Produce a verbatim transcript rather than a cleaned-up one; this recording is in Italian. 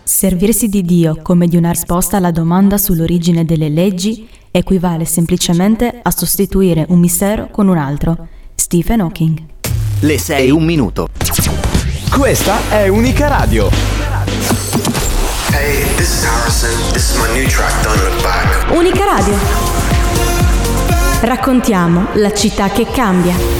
Servirsi di Dio come di una risposta alla domanda sull'origine delle leggi equivale semplicemente a sostituire un mistero con un altro. Stephen Hawking. Le sei un minuto. Questa è Unica Radio. Hey, this is Harrison. This is my new track, Don't Look Back. Unica Radio. Raccontiamo la città che cambia.